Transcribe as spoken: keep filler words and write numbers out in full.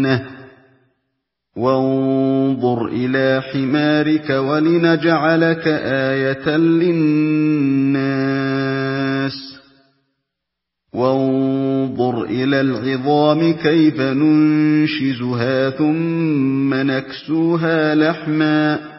وانظر إلى حمارك ولنجعلك آية للناس وانظر إلى العظام كيف ننشزها ثم نكسوها لحما